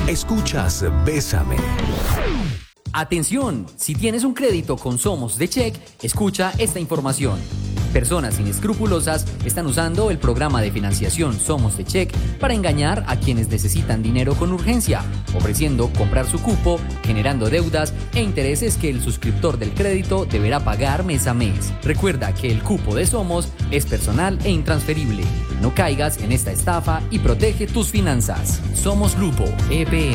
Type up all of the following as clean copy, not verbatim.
Escuchas Bésame. Atención, si tienes un crédito con Somos de Check, escucha esta información. Personas inescrupulosas están usando el programa de financiación Somos de Check para engañar a quienes necesitan dinero con urgencia, ofreciendo comprar su cupo, generando deudas e intereses que el suscriptor del crédito deberá pagar mes a mes. Recuerda que el cupo de Somos es personal e intransferible. No caigas en esta estafa y protege tus finanzas. Somos Grupo EPM.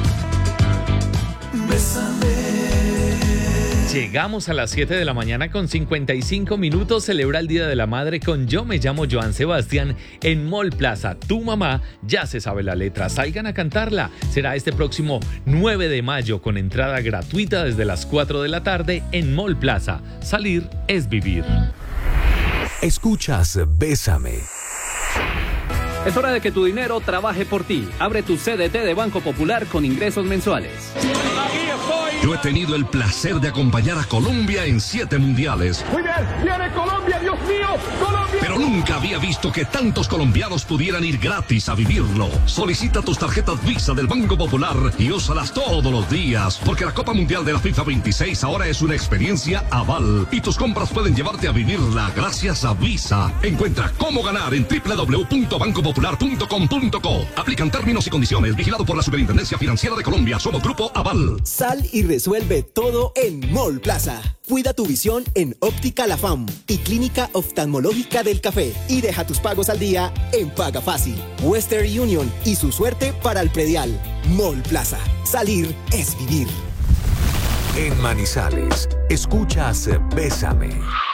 Llegamos a las 7 de la mañana con 55 minutos. Celebra el Día de la Madre con Yo me llamo Joan Sebastián en Mall Plaza. Tu mamá ya se sabe la letra. Salgan a cantarla. Será este próximo 9 de mayo con entrada gratuita desde las 4 de la tarde en Mall Plaza. Salir es vivir. Escuchas Bésame. Es hora de que tu dinero trabaje por ti. Abre tu CDT de Banco Popular con ingresos mensuales. Yo he tenido el placer de acompañar a Colombia en 7 mundiales. Muy bien, viene Colombia, Dios mío, Colombia. Pero nunca había visto que tantos colombianos pudieran ir gratis a vivirlo. Solicita tus tarjetas Visa del Banco Popular y úsalas todos los días, porque la Copa Mundial de la FIFA 26 ahora es una experiencia aval y tus compras pueden llevarte a vivirla gracias a Visa. Encuentra cómo ganar en www.bancopopular.com.co. Aplican términos y condiciones. Vigilado por la Superintendencia Financiera de Colombia. Somos Grupo Aval. Sal y resuelve todo en Mall Plaza. Cuida tu visión en Óptica La Fam y Clínica Oftalmológica del Café. Y deja tus pagos al día en Paga Fácil. Western Union y su suerte para el predial. Mall Plaza. Salir es vivir. En Manizales, escuchas Bésame.